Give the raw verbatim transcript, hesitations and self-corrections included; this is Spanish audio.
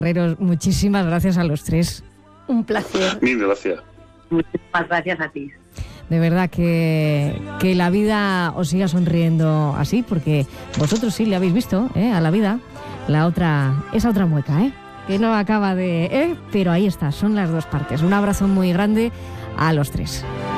Herreros, muchísimas gracias a los tres. Un placer. Mil gracias. Muchísimas gracias a ti. De verdad que, que la vida os siga sonriendo así, porque vosotros sí le habéis visto, ¿eh? A la vida, la otra, esa otra mueca, ¿eh? Que no acaba de... ¿eh? Pero ahí está, son las dos partes. Un abrazo muy grande a los tres.